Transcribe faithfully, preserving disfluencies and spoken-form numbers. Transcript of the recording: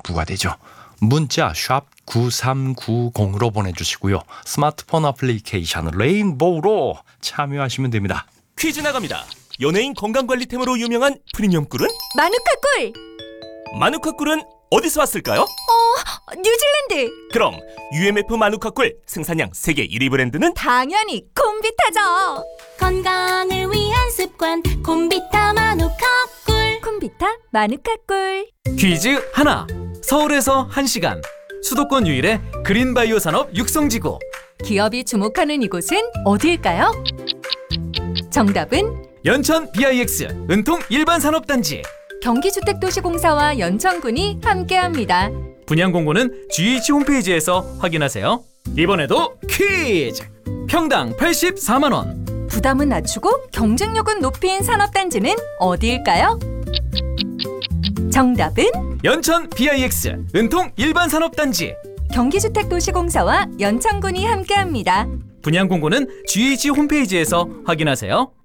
부과되죠. 문자 샵 구삼구공으로 보내주시고요. 스마트폰 어플리케이션 레인보우로 참여하시면 됩니다. 퀴즈 나갑니다. 연예인 건강관리템으로 유명한 프리미엄 꿀은? 마누카 꿀! 마누카 꿀은 어디서 왔을까요? 어, 뉴질랜드! 그럼 유엠에프 마누카 꿀 생산량 세계 일 위 브랜드는? 당연히 콤비타죠! 건강을 위한 습관 콤비타 마누카 꿀. 콤비타 마누카 꿀. 퀴즈 하나. 서울에서 한 시간. 수도권 유일의 그린바이오 산업 육성지구. 기업이 주목하는 이곳은 어디일까요? 정답은 연천 비아이엑스 은통 일반산업단지. 경기주택도시공사와 연천군이 함께합니다. 분양 공고는 지에이치 홈페이지에서 확인하세요. 이번에도 퀴즈! 평당 팔십사만 원. 부담은 낮추고 경쟁력은 높인 산업단지는 어디일까요? 정답은 연천 비아이엑스 은통 일반산업단지. 경기주택도시공사와 연천군이 함께합니다. 분양 공고는 지에이치 홈페이지에서 확인하세요.